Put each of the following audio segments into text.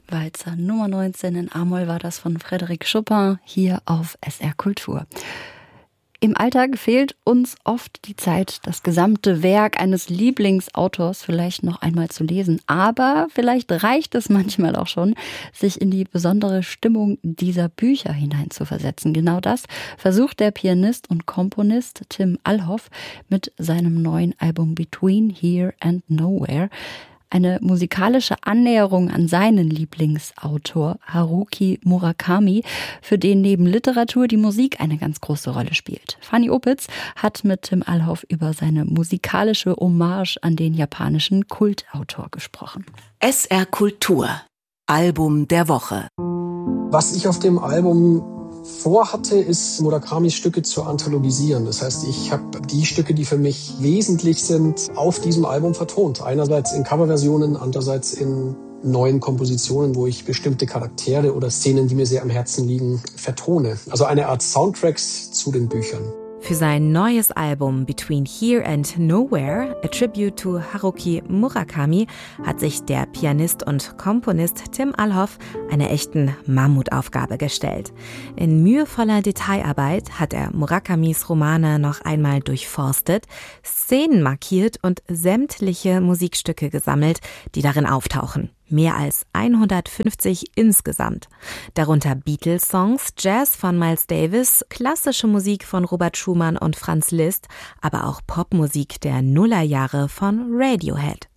Walzer Nummer 19 in A-Moll war das von Frédéric Chopin hier auf SR Kultur. Im Alltag fehlt uns oft die Zeit, das gesamte Werk eines Lieblingsautors vielleicht noch einmal zu lesen. Aber vielleicht reicht es manchmal auch schon, sich in die besondere Stimmung dieser Bücher hineinzuversetzen. Genau das versucht der Pianist und Komponist Tim Alhoff mit seinem neuen Album Between Here and Nowhere. Eine musikalische Annäherung an seinen Lieblingsautor Haruki Murakami, für den neben Literatur die Musik eine ganz große Rolle spielt. Fanny Opitz hat mit Tim Alhoff über seine musikalische Hommage an den japanischen Kultautor gesprochen. SR Kultur, Album der Woche. Was ich auf dem Album vorhatte, ist Murakamis Stücke zu anthologisieren. Das heißt, ich habe die Stücke, die für mich wesentlich sind, auf diesem Album vertont. Einerseits in Coverversionen, andererseits in neuen Kompositionen, wo ich bestimmte Charaktere oder Szenen, die mir sehr am Herzen liegen, vertone. Also eine Art Soundtracks zu den Büchern. Für sein neues Album Between Here and Nowhere, A Tribute to Haruki Murakami, hat sich der Pianist und Komponist Tim Alhoff eine echten Mammutaufgabe gestellt. In mühevoller Detailarbeit hat er Murakamis Romane noch einmal durchforstet, Szenen markiert und sämtliche Musikstücke gesammelt, die darin auftauchen. Mehr als 150 insgesamt. Darunter Beatles-Songs, Jazz von Miles Davis, klassische Musik von Robert Schumann und Franz Liszt, aber auch Popmusik der Nullerjahre von Radiohead.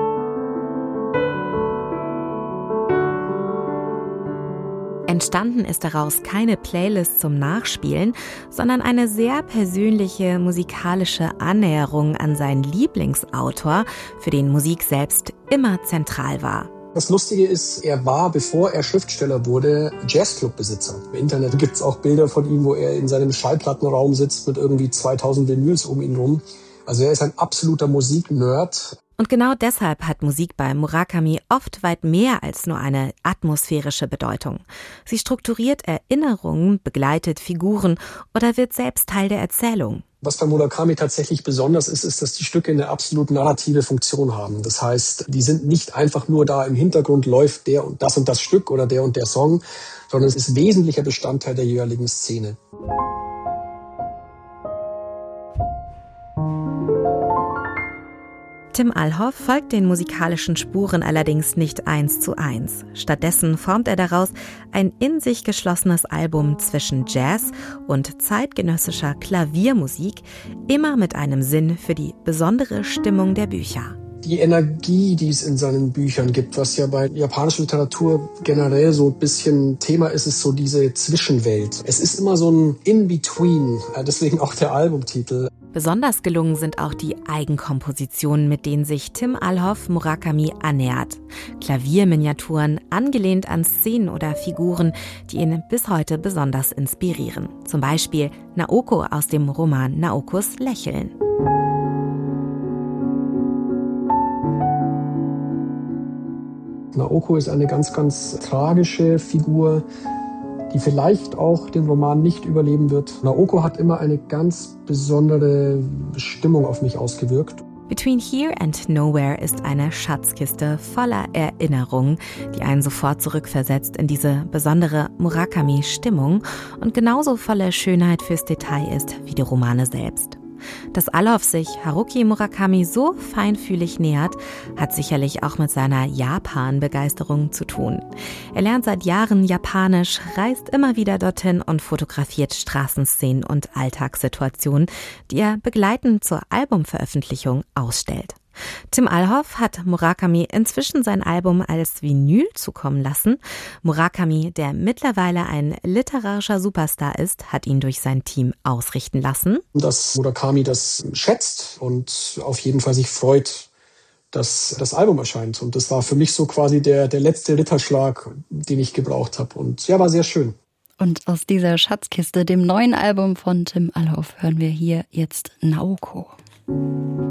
Entstanden ist daraus keine Playlist zum Nachspielen, sondern eine sehr persönliche musikalische Annäherung an seinen Lieblingsautor, für den Musik selbst immer zentral war. Das Lustige ist, er war, bevor er Schriftsteller wurde, Jazzclub-Besitzer. Im Internet gibt es auch Bilder von ihm, wo er in seinem Schallplattenraum sitzt mit irgendwie 2000 Vinyls um ihn rum. Also er ist ein absoluter Musiknerd. Und genau deshalb hat Musik bei Murakami oft weit mehr als nur eine atmosphärische Bedeutung. Sie strukturiert Erinnerungen, begleitet Figuren oder wird selbst Teil der Erzählung. Was bei Murakami tatsächlich besonders ist, ist, dass die Stücke eine absolut narrative Funktion haben. Das heißt, die sind nicht einfach nur da im Hintergrund läuft der und das Stück oder der und der Song, sondern es ist wesentlicher Bestandteil der jeweiligen Szene. Tim Alhoff folgt den musikalischen Spuren allerdings nicht 1:1. Stattdessen formt er daraus ein in sich geschlossenes Album zwischen Jazz und zeitgenössischer Klaviermusik, immer mit einem Sinn für die besondere Stimmung der Bücher. Die Energie, die es in seinen Büchern gibt, was ja bei japanischer Literatur generell so ein bisschen Thema ist, ist so diese Zwischenwelt. Es ist immer so ein In-Between, deswegen auch der Albumtitel. Besonders gelungen sind auch die Eigenkompositionen, mit denen sich Tim Alhoff Murakami annähert. Klavierminiaturen, angelehnt an Szenen oder Figuren, die ihn bis heute besonders inspirieren. Zum Beispiel Naoko aus dem Roman Naokos Lächeln. Naoko ist eine ganz, ganz tragische Figur, die vielleicht auch den Roman nicht überleben wird. Naoko hat immer eine ganz besondere Stimmung auf mich ausgewirkt. Between Here and Nowhere ist eine Schatzkiste voller Erinnerungen, die einen sofort zurückversetzt in diese besondere Murakami-Stimmung und genauso voller Schönheit fürs Detail ist wie die Romane selbst. Dass Alhoff sich Haruki Murakami so feinfühlig nähert, hat sicherlich auch mit seiner Japan-Begeisterung zu tun. Er lernt seit Jahren Japanisch, reist immer wieder dorthin und fotografiert Straßenszenen und Alltagssituationen, die er begleitend zur Albumveröffentlichung ausstellt. Tim Alhoff hat Murakami inzwischen sein Album als Vinyl zukommen lassen. Murakami, der mittlerweile ein literarischer Superstar ist, hat ihn durch sein Team ausrichten lassen. Dass Murakami das schätzt und auf jeden Fall sich freut, dass das Album erscheint. Und das war für mich so quasi der letzte Ritterschlag, den ich gebraucht habe. Und ja, war sehr schön. Und aus dieser Schatzkiste, dem neuen Album von Tim Alhoff, hören wir hier jetzt Naoko.